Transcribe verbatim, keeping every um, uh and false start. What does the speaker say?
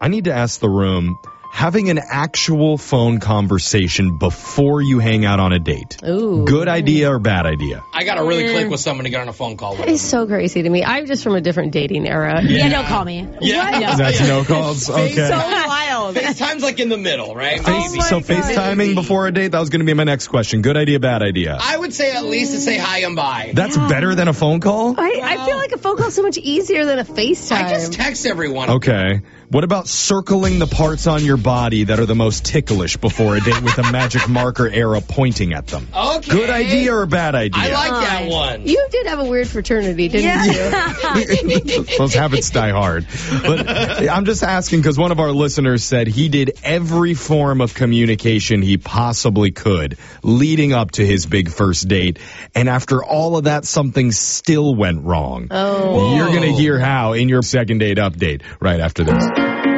I need to ask the room, having an actual phone conversation before you hang out on a date. Ooh. Good idea or bad idea? I got to really click with someone to get on a phone call with That them. is so crazy to me. I'm just from a different dating era. Yeah, don't call me. Yeah. What? That's no calls? Okay. So wild. FaceTime's like in the middle, right? Face- Maybe. so my God. FaceTiming before a date, that was going to be my next question. Good idea, bad idea? I would say at least to say hi and bye. That's better than a phone call? I, I feel like a phone call is so much easier than a FaceTime. I just text everyone. Okay. What about circling the parts on your body that are the most ticklish before a date with a magic marker arrow pointing at them? Okay. Good idea or bad idea? I like that one. You did have a weird fraternity, didn't you? Those habits die hard. But I'm just asking because one of our listeners said he did every form of communication he possibly could leading up to his big first date. And after all of that, something still went wrong. Oh. You're going to hear how in your second date update right after this.